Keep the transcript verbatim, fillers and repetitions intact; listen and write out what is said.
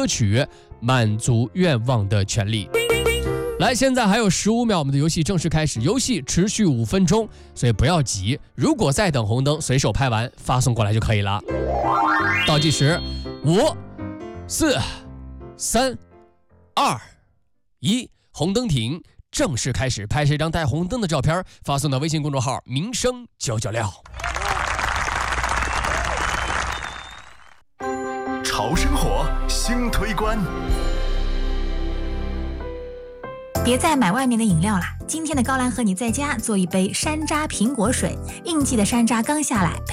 歌曲，满足愿望的权利。来，现在还有十五秒，我们的游戏正式开始，游戏持续五分钟，所以不要急，如果在等红灯，随手拍完发送过来就可以了。倒计时，五、四、三、二、一，红灯停，正式开始，拍摄一张带红灯的照片，发送到微信公众号民生九九六。 潮生活新推关。 别再买外面的饮料啦！今天的高兰和你在家做一杯山楂苹果水，应季的山楂刚下来，